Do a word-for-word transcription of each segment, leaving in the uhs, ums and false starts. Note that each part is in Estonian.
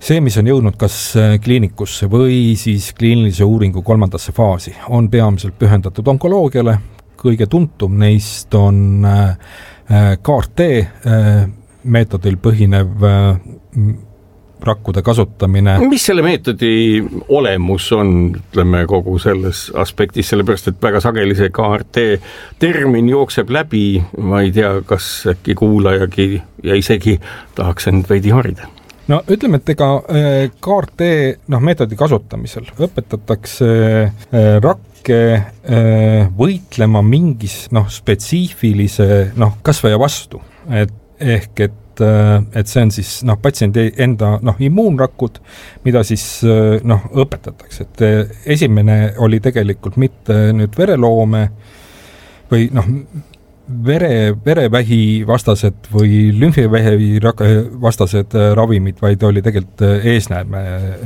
see, mis on jõudnud kas kliinikusse või siis kliinilise uuringu kolmandasse faasi, on peamiselt pühendatud onkoloogiale. Kõige tuntum neist on K R T meetodil põhinev rakkude kasutamine. Mis selle meetodi olemus on, ütleme, kogu selles aspektis, sellepärast, et väga sageli see K R T termin jookseb läbi, ma ei tea, kas äkki kuulajagi ja isegi tahaks end veidi harida. No ütleme, et ega K R T noh, meetodi kasutamisel õpetatakse rakke võitlema mingis noh, spetsiifilise noh, kasvaja vastu, et ehk et et see on siis noh, patsiendi enda noh, immuunrakud, mida siis noh, õpetatakse. Et esimene oli tegelikult mitte nüüd vereloome või noh, vere, verevähi vastased või lümfivähi vastased ravimid, vaid oli tegelikult eesnäärme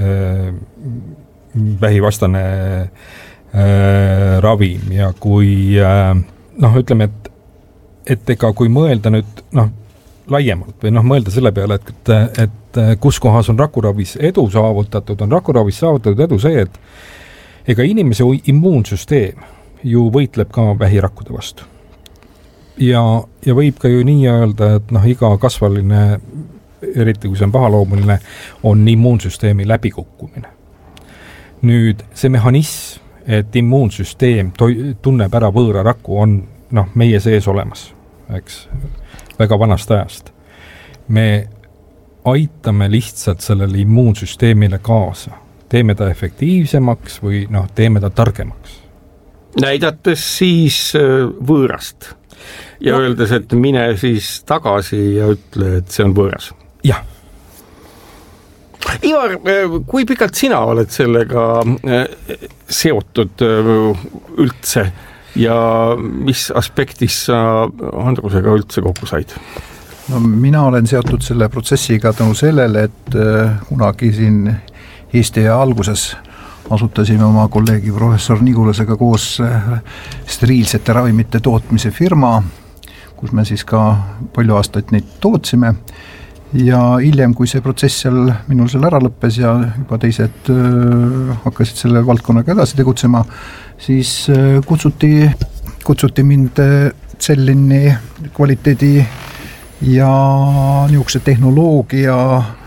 vähivastane ravim ja kui noh, ütleme, et, et ega kui mõelda nüüd noh, laiemalt või noh, mõelda selle peale, et, et kus kohas on rakuravis edu saavutatud, on rakuravis saavutatud edu see, et ega inimese immuunsüsteem ju võitleb ka vähirakkude vastu. Ja, ja võib ka ju nii öelda, et noh, iga kasvaline, eriti kui see on pahaloomuline, on immuunsüsteemi läbikukkumine. Nüüd see mehhanism, et immuunsüsteem tunneb ära võõra rakku, on noh, meie sees olemas, eks, väga vanast ajast. Me aitame lihtsalt sellele immuunsüsteemile kaasa. Teeme ta efektiivsemaks või noh, teeme ta targemaks. Näidates siis võõrast ja no, öeldes, et mine siis tagasi ja ütle, et see on võõras. Jah. Ivar, kui pikalt sina oled sellega seotud üldse? Ja mis aspektis sa Andrusega üldse kokku said? No, mina olen seotud selle protsessiga tänu sellele, et kunagi siin Eesti alguses asutasime oma kolleegi professor Nigulasega koos steriilsete ravimite tootmise firma, kus me siis ka palju aastaid neid tootsime. Ja hiljem, kui see protsess seal minul seal ära lõppes ja juba teised äh, hakkasid selle valdkonnaga edasi tegutsema, siis äh, kutsuti, kutsuti mind Cellinni kvaliteedi ja niisuguse tehnoloogia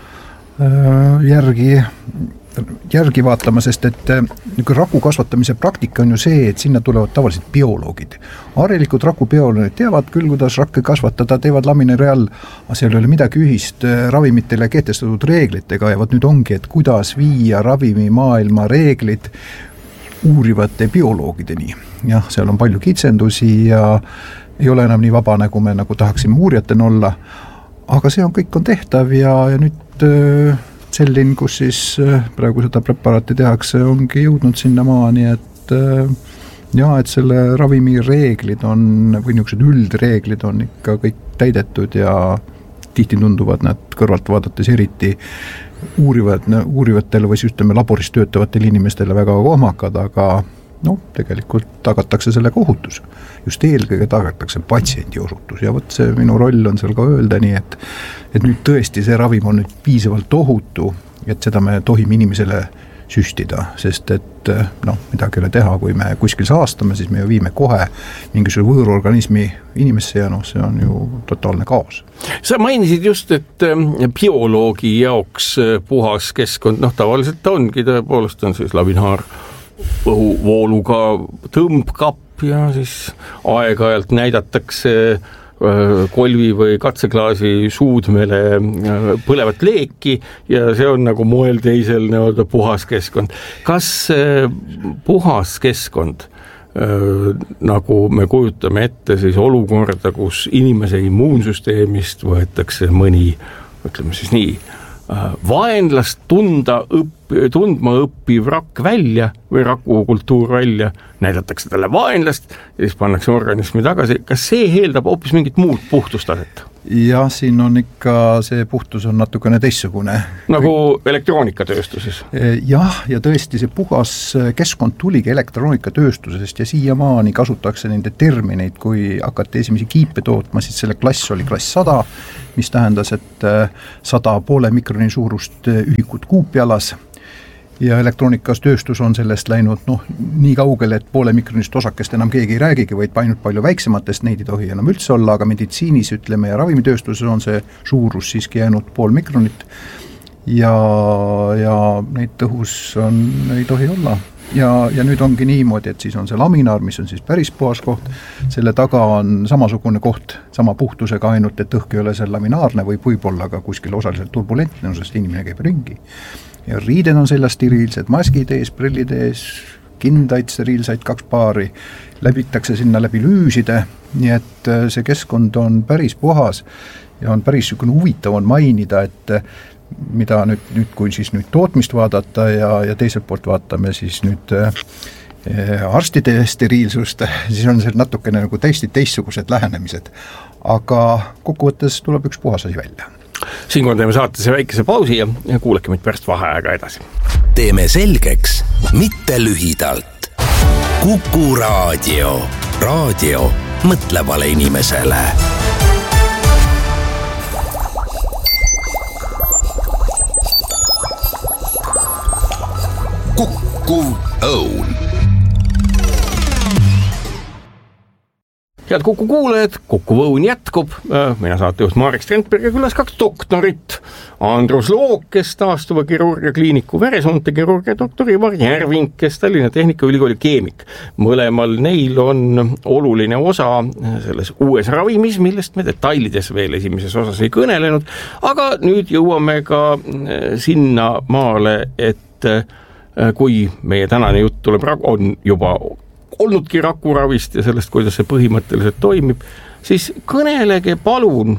äh, järgi järgi vaatama, sest et raku kasvatamise praktika on ju see, et sinna tulevad tavaliselt bioloogid. Harilikud rakubioloogid teavad küll, kuidas rakke kasvatada, teevad laminari all, aga seal ei ole midagi ühist ravimitele kehtestatud reeglitega ja võt nüüd ongi, et kuidas viia ravimimaailma reeglid uurivate bioloogideni. Jah, seal on palju kitsendusi ja ei ole enam nii vaba, nagu me nagu tahaksime uurijatena olla, aga see on kõik on tehtav ja, ja nüüd Cellin, kus siis praegu seda preparaati tehakse, ongi jõudnud sinna maani, et ja, et selle ravimi reeglid on, või niisugused üldreeglid on ikka kõik täidetud ja tihti tunduvad nad kõrvalt vaadates eriti uurivad, uurivatele või ütleme laboris töötavatele inimestele väga kohmakad, aga no, tegelikult tagatakse sellega ohutus. Just eelkõige tagatakse patsiendi osutus ja võt see minu roll on seal ka öelda nii, et, et nüüd tõesti see ravim on nüüd piisavalt ohutu, et seda me tohime inimesele süstida, sest et noh, midagi ei ole teha, kui me kuskil saastame, siis me ju viime kohe mingisuguse võõrorganismi inimesse ja noh, see on ju totaalne kaos. Sa mainisid just, et bioloogi jaoks puhas keskkond, noh tavaliselt ta ongi, tõepoolest on siis laminaar õhuvooluga tõmbkapp ja siis aeg-ajalt näidatakse kolvi või katseklaasi suudmele põlevat leeki ja see on nagu moel teisel nii-öelda puhas keskkond. Kas puhas keskkond, nagu me kujutame ette siis olukorda, kus inimese immuunsüsteemist võetakse mõni, ütleme siis nii, vaenlast tunda õppi, tundma õppiv rakk välja või rakukultuur välja, näidatakse talle vaenlast ja siis pannakse organismi tagasi. Kas see eeldab hoopis mingit muud puhtustaset? jah, siin on ikka, see puhtus on natukene teissugune. Nagu elektroonikatööstuses? Jah, ja tõesti see puhas keskkond tuligi elektroonikatööstusest ja siiamaani kasutatakse nende termineid, kui hakati esimesi kiipe tootma, siis selle klass oli klass sada, mis tähendas, et sada poole mikroni suurust ühikut kuupjalas. Ja elektroonikas tööstus on sellest läinud noh, nii kaugele, et poole mikronist osakest enam keegi ei räägigi, vaid ainult palju väiksematest, neid ei tohi enam üldse olla, aga meditsiinis ütleme ja ravimitööstuses on see suurus siiski jäänud pool mikronit ja, ja neid tõhus on, ei tohi olla. Ja, ja nüüd ongi niimoodi, et siis on see laminaar, mis on siis päris puhas koht, selle taga on samasugune koht, sama puhtusega ainult, et õhk ei ole seal laminaarne või võib-olla ka kuskil osaliselt turbulentne, sest inimene käib ringi. Ja riided on sellest steriilsed, maskid ees, prillid ees, kindaid steriilsaid kaks paari, läbitakse sinna läbi lüüside, nii et see keskkond on päris puhas ja on päris huvitav on mainida, et mida nüüd, nüüd kui siis nüüd tootmist vaadata ja, ja teiselt poolt vaatame siis nüüd arstide steriilsust, siis on seal natukene nagu täiesti teistsugused lähenemised, aga kokkuvõttes tuleb üks puhas asi välja. Siinkohal teeme saatesse väikese pausi ja kuulake meid pärast vaheaega edasi. Teeme selgeks, mitte lühidalt. Kuku raadio. Raadio mõtlevale inimesele. Kuku õun. Head Kuku kuulajad, Kuku Õun jätkub, mina saatejuht Marek Strandberg ja külas kaks doktorit, Andrus Look, kes taastuva kirurgia kliiniku veresoonte kirurgia doktor Ivar Järving, kes Tallinna Tehnikaülikooli keemik. Mõlemal neil on oluline osa selles uues ravimis, millest me detailides veel esimeses osas ei kõnelenud, aga nüüd jõuame ka sinna maale, et kui meie tänane jutt tuleb, on juba olnudki rakuravist ja sellest, kuidas see põhimõtteliselt toimib, siis kõnelege palun,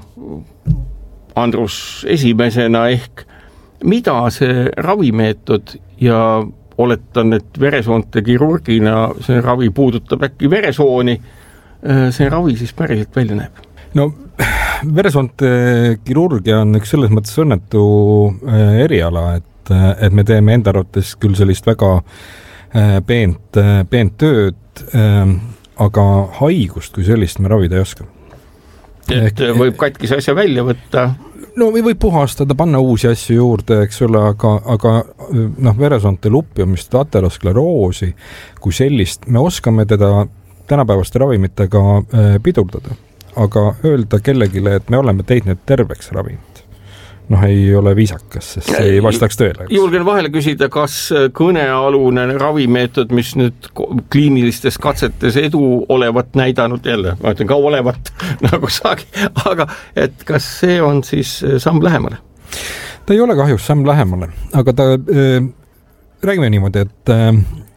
Andrus esimesena ehk, mida see ravimeetod ja oletan, et veresoonte kirurgina see ravi puudutab äkki veresooni, see ravi siis päriselt välja näeb? No veresoonte kirurgia on üks selles mõttes õnnetu eriala, et, et me teeme enda arvates küll sellist väga peent, peent tööd, aga haigust kui sellist me ravida ei oska. Et võib katkise asja välja võtta? No või võib puhastada, panna uusi asju juurde, eks ole, aga, aga noh, veresoonte lupjumist, ateroskleroosi kui sellist, me oskame teda tänapäevaste ravimitega pidurdada, aga öelda kellegile, et me oleme teidnud terveks ravimit. Noh, ei ole viisakas, sest see ei vastaks tõele. Julgen vahele küsida, kas kõnealune ravimeetod, mis nüüd kliinilistes katsetes edu olevat näidanud jälle, ma ütlen ka olevat nagu saagi, aga et kas see on siis samm lähemale? Ta ei ole kahjus samm lähemale, aga ta äh, räägime niimoodi, et äh,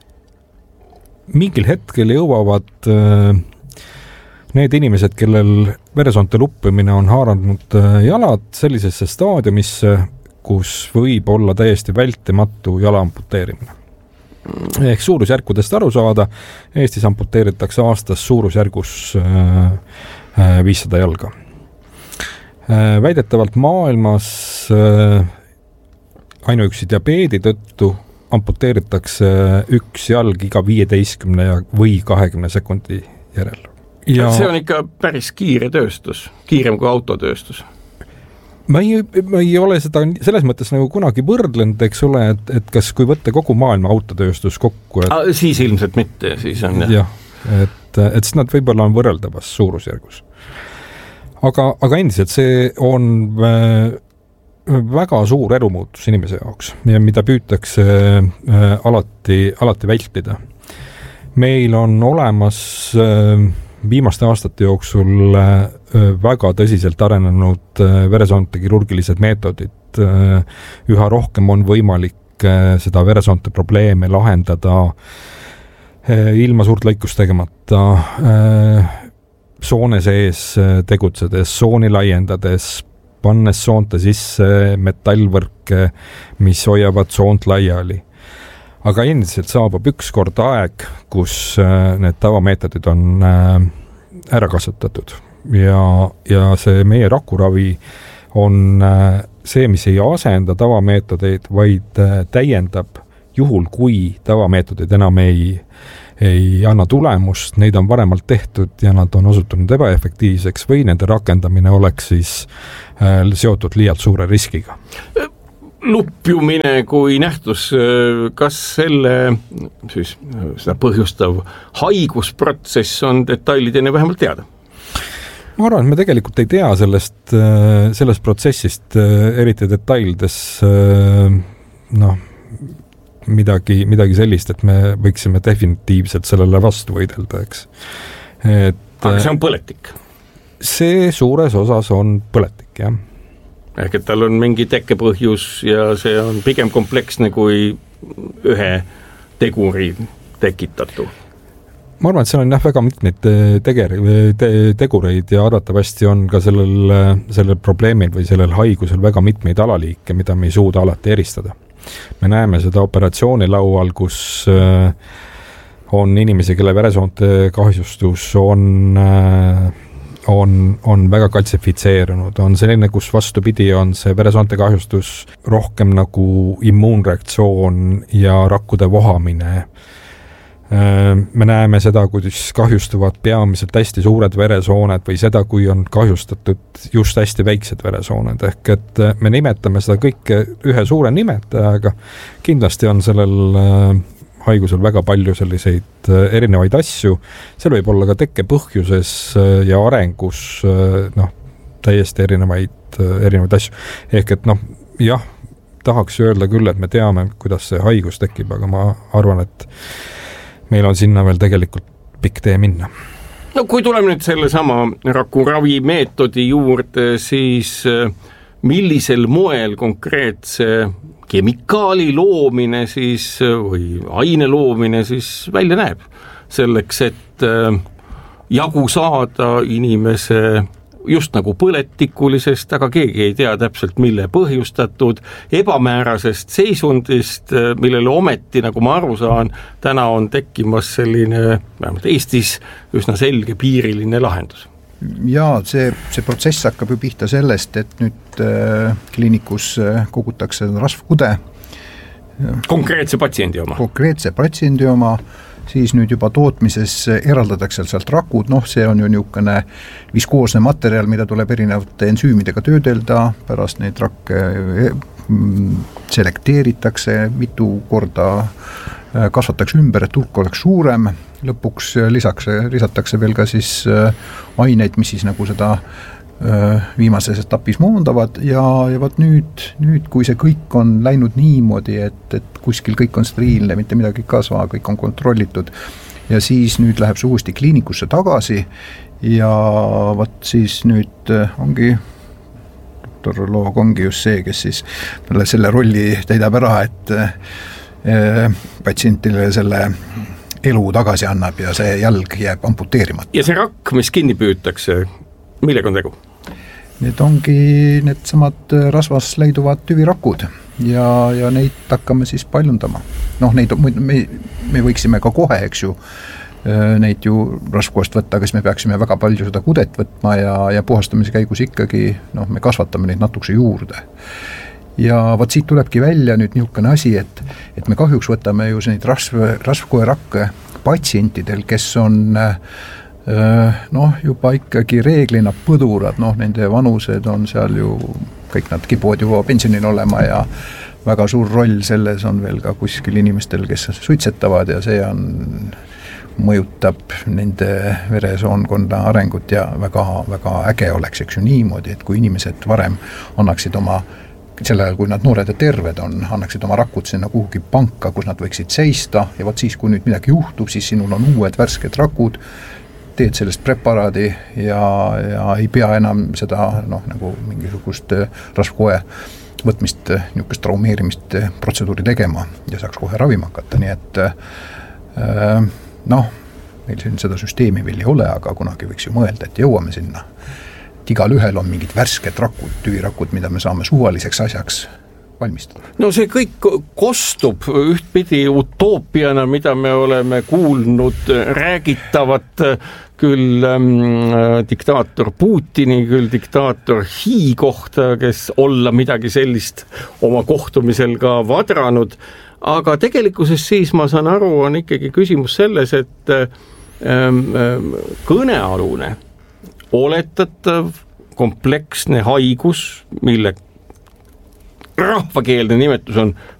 mingil hetkel jõuavad äh, need inimesed, kellel veresoonte luppimine on haaranud jalad sellisesse staadiumisse, kus võib olla täiesti vältimatu jala amputeerimine. Ehk suurusjärkudest aru saada, Eestis amputeeritakse aastas suurusjärgus viissada jalga. Väidetavalt maailmas ainuüksi diabeedi tõttu amputeeritakse üks jalg iga viieteistkümne või kahekümne sekundi järel. Ja see on ikka päris kiire tööstus, kiirem kui autotööstus. Ma ei, ma ei ole seda selles mõttes nagu kunagi võrdlenud, eks ole, et, et kas kui võtta kogu maailma autotööstus kokku. Et, A, siis ilmselt mitte, siis on jah. jah, et, et siis nad võib-olla on võrreldavas suurusjärgus. Aga, aga endiselt see on väga suur elumuutus inimese jaoks, mida püütakse alati, alati vältida. Meil on olemas viimaste aastate jooksul väga tõsiselt arenenud veresoonte kirurgilised meetodid. Üha rohkem on võimalik seda veresoonte probleeme lahendada ilma suurt lõikust tegemata, soone sees tegutsedes, sooni laiendades, pannes soonte sisse metallvõrke, mis hoiavad soont laiali. Aga endiselt saabub üks kord aeg, kus need tavameetodid on ära kasutatud. ja, ja see meie rakuravi on see, mis ei asenda tavameetodeid, vaid täiendab juhul, kui tavameetodid enam ei ei anna tulemust, neid on varemalt tehtud ja nad on osutunud ebaefektiivseks või nende rakendamine oleks siis äh, seotud liialt suure riskiga. Lupjumine kui nähtus, kas selle siis, seda põhjustav haigusprotsess on detailideni vähemalt teada? Ma arvan, et me tegelikult ei tea sellest, sellest protsessist eriti detailides noh, midagi, midagi sellist, et me võiksime definitiivselt sellele vastu võidelda, eks. Et, aga see on põletik? See suures osas on põletik, jah. Ehk et tal on mingi tekkepõhjus ja see on pigem kompleksne kui ühe teguri tekitatu. Ma arvan, et seal on jah väga mitmeid teger, te, tegureid ja arvatavasti on ka sellel, sellel probleemil või sellel haigusel väga mitmeid alaliike, mida me ei suuda alati eristada. Me näeme seda operatsioonilaual, kus on inimesi, kelle veresoonte kahjustus on, on, on väga kaltsifitseerunud. On selline, kus vastupidi on see veresoonte kahjustus rohkem nagu immuunreaktsioon ja rakkude vohamine. Me näeme seda, kuidas kahjustuvad peamiselt hästi suured veresooned või seda, kui on kahjustatud just hästi väiksed veresooned. Ehk et me nimetame seda kõike ühe suure nimetajaga. Kindlasti on sellel haigusel väga palju selliseid erinevaid asju. Seal võib olla ka tekkepõhjuses ja arengus noh, täiesti erinevaid, erinevaid asju. Ehk et noh, jah, tahaks öelda küll, et me teame, kuidas see haigus tekib, aga ma arvan, et meil on sinna veel tegelikult pikk tee minna. No kui tuleme nüüd selle sama rakuravi meetodi juurde, siis millisel moel konkreetse kemikaali loomine siis või aine loomine siis välja näeb selleks, et jagu saada inimese just nagu põletikulisest, aga keegi ei tea täpselt, mille põhjustatud ebamäärasest seisundist, millele ometi, nagu ma aru saan, täna on tekkimas selline, vähemalt Eestis, üsna selge piiriline lahendus. Jaa, see, see protsess hakkab ju pihta sellest, et nüüd äh, kliinikus äh, kogutakse rasvkude. Konkreetse patsiendi oma. Konkreetse patsiendi oma, siis nüüd juba tootmises eraldatakse sealt rakud, noh see on ju niisugune viskoosne materjal, mida tuleb erinevate ensüümidega töödelda, pärast neid rakke selekteeritakse, mitu korda kasvatakse ümber, et hulk oleks suurem, lõpuks lisaks, lisatakse veel ka siis aineid, mis siis nagu seda viimases etapis moondavad ja, ja võt nüüd, nüüd, kui see kõik on läinud niimoodi, et, et kuskil kõik on steriilne, mitte midagi kasva, kõik on kontrollitud ja siis nüüd läheb see uuesti kliinikusse tagasi ja võt siis nüüd ongi doktoroloog ongi just see, kes siis selle rolli täidab ära, et eh, patsientile selle elu tagasi annab ja see jalg jääb amputeerimata. Ja see rakk, mis kinni püütakse, millega on tegu? Need ongi need samad rasvas leiduvad tüvirakud ja, ja neid hakkame siis paljundama. Noh, neid me, me võiksime ka kohe, eks ju, neid ju rasvkoest võtta, aga siis me peaksime väga palju seda kudet võtma ja, ja puhastamise käigus ikkagi, noh, me kasvatame neid natukese juurde. Ja võt siit tulebki välja nüüd niisugune asi, et, et me kahjuks võtame ju neid rasv, rasvkoerakke patsientidel, kes on noh, juba ikkagi reeglina põdurad, noh, nende vanused on seal ju, kõik nad kipuvad juba pensionil olema ja väga suur roll selles on veel ka kuskil inimestel, kes suitsetavad ja see on, mõjutab nende veresoonkonda arengut ja väga, väga äge oleks, eks ju niimoodi, et kui inimesed varem annaksid oma sel ajal, kui nad noored ja terved on, annaksid oma rakud sinna kuhugi panka, kus nad võiksid seista ja võt siis, kui nüüd midagi juhtub, siis sinul on uued värsked rakud, teed sellest preparaadi ja, ja ei pea enam seda noh, nagu mingisugust rasvkoe võtmist, niisugust traumeerimist protseduuri tegema ja saaks kohe ravima hakata, nii et äh, noh, meil siin seda süsteemi veel ei ole, aga kunagi võiks ju mõelda, et jõuame sinna. Et igal ühel on mingid värsked rakud, tüvirakud, mida me saame suvaliseks asjaks valmistada. No see kõik kostub ühtpidi utoopiana, mida me oleme kuulnud räägitavat küll ähm, diktaator Putini, küll diktaator Xi kohta, kes olla midagi sellist oma kohtumisel ka vadranud, aga tegelikkuses siis ma saan aru, on ikkagi küsimus selles, et ähm, ähm, kõnealune oletatav kompleksne haigus, mille rahvakeelne nimetus on